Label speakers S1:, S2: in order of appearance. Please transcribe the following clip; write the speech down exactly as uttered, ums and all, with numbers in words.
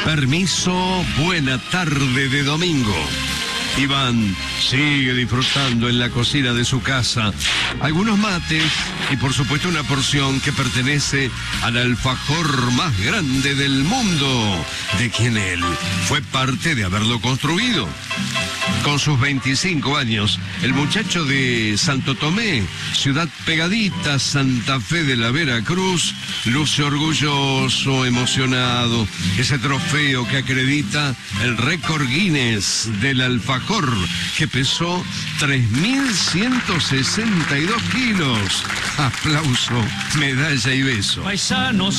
S1: Permiso, buena tarde de domingo. Iván sigue disfrutando en la cocina de su casa algunos mates y por supuesto una porción que pertenece al alfajor más grande del mundo, de quien él fue parte de haberlo construido. Con sus veinticinco años, el muchacho de Santo Tomé, ciudad pegadita, Santa Fe de la Veracruz, luce orgulloso, emocionado. Ese trofeo que acredita el récord Guinness del alfajor, que pesó tres mil ciento sesenta y dos kilos. Aplauso, medalla y beso.
S2: Paisanos.